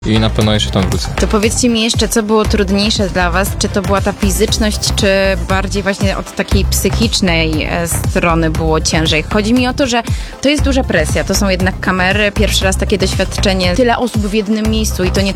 i na pewno jeszcze tam wrócę. To powiedzcie mi jeszcze, co było trudniejsze dla was? Czy to była ta fizyczność, czy bardziej właśnie od takiej psychicznej strony było ciężej? Chodzi mi o to, że to jest duża presja, to są jednak kamery, pierwszy raz takie doświadczenie, tyle osób w jednym miejscu i to nie